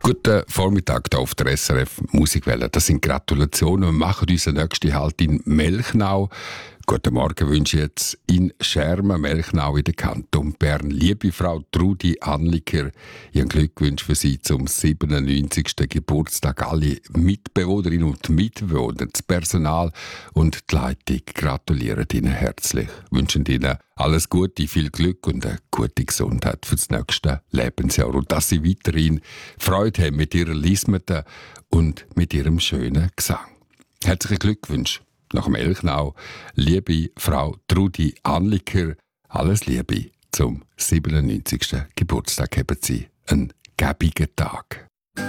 Guten Vormittag hier auf der SRF Musikwelle. Das sind Gratulationen. Wir machen unseren nächsten Halt in Melchnau. Guten Morgen wünsche ich jetzt in Schermen, Melchnau in der Kanton Bern. Liebe Frau Trudi Anliker, Ihren Glückwunsch für Sie zum 97. Geburtstag. Alle Mitbewohnerinnen und Mitbewohner, das Personal und die Leitung gratulieren Ihnen herzlich. Wünschen Ihnen alles Gute, viel Glück und eine gute Gesundheit für das nächste Lebensjahr. Und dass Sie weiterhin Freude haben mit Ihrer Lismete und mit Ihrem schönen Gesang. Herzlichen Glückwunsch nach Melchnau, liebe Frau Trudi Anliker. Alles Liebe zum 97. Geburtstag. Haben Sie einen gäbigen Tag.